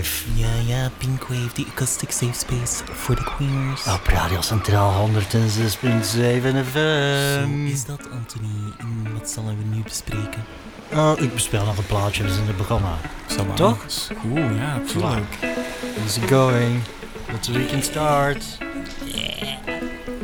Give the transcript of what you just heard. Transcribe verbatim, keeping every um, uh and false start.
Ja, ja, Pinkwave, die acoustic safe space voor de queers. Op Radio Centraal honderdzes punt zeven F M. Zo is dat, Anthony. En wat zullen we nu bespreken? Oh, ik bespeel nog een plaatje, we zijn er begonnen. Zo Toch? Cool, ja, tuurlijk. Easy going. Let the weekend start. Yeah.